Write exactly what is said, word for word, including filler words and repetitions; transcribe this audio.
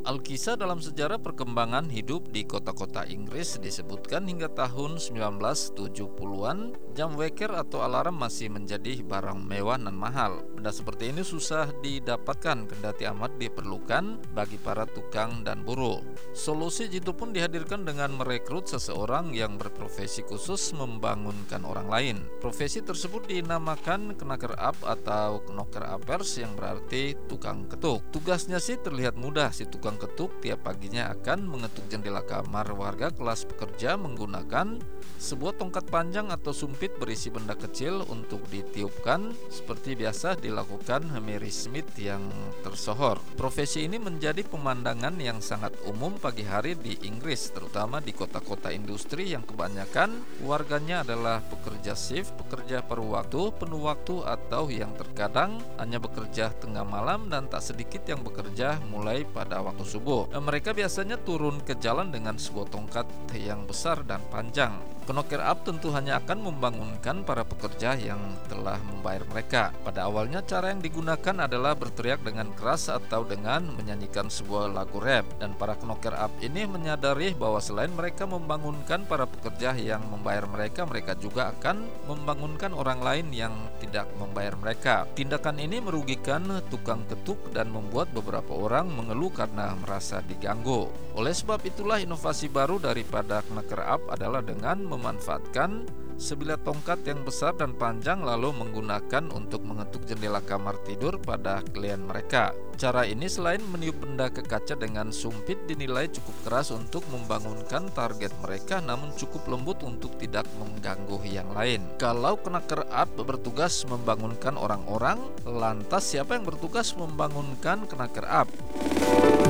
Alkisah dalam sejarah perkembangan hidup di kota-kota Inggris disebutkan hingga tahun sembilan belas tujuh puluhan, jam weker atau alarm masih menjadi barang mewah dan mahal. Benda seperti ini susah didapatkan kendati amat diperlukan bagi para tukang dan buruh. Solusi jitu pun dihadirkan dengan merekrut seseorang yang berprofesi khusus membangunkan orang lain. Profesi tersebut dinamakan knacker up atau knocker uppers yang berarti tukang ketuk. Tugasnya sih terlihat mudah. Si tukang ketuk tiap paginya akan mengetuk jendela kamar warga kelas pekerja menggunakan sebuah tongkat panjang atau sumpit berisi benda kecil untuk ditiupkan seperti biasa dilakukan Mary Smith yang tersohor. Profesi ini menjadi pemandangan yang sangat umum pagi hari di Inggris, terutama di kota-kota industri yang kebanyakan warganya adalah pekerja shift, pekerja paruh waktu, penuh waktu, atau yang terkadang hanya bekerja tengah malam dan tak sedikit yang bekerja mulai pada waktu subuh. Mereka biasanya turun ke jalan dengan sebuah tongkat yang besar dan panjang. Knocker up tentu hanya akan membangunkan para pekerja yang telah membayar mereka. Pada awalnya cara yang digunakan adalah berteriak dengan keras atau dengan menyanyikan sebuah lagu rap. Dan para knocker up ini menyadari bahwa selain mereka membangunkan para pekerja yang membayar mereka, mereka juga akan membangunkan orang lain yang tidak membayar mereka. Tindakan ini merugikan tukang ketuk dan membuat beberapa orang mengeluh karena merasa diganggu. Oleh sebab itulah inovasi baru daripada knocker up adalah dengan memanfaatkan sebilah tongkat yang besar dan panjang lalu menggunakan untuk mengetuk jendela kamar tidur pada klien mereka. Cara ini selain meniup benda ke kaca dengan sumpit dinilai cukup keras untuk membangunkan target mereka, namun cukup lembut untuk tidak mengganggu yang lain. Kalau knocker up bertugas membangunkan orang-orang, lantas siapa yang bertugas membangunkan knocker up?